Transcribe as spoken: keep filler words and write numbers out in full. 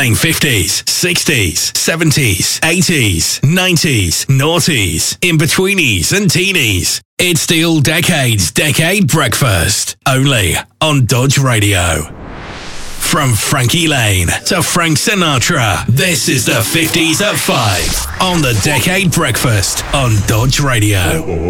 Playing fifties, sixties, seventies, eighties, nineties, noughties, in-betweenies and teenies. It's the All Decades Decade Breakfast, only on Dodge Radio. From Frankie Lane to Frank Sinatra, this is the fifties at five on the Decade Breakfast on Dodge Radio.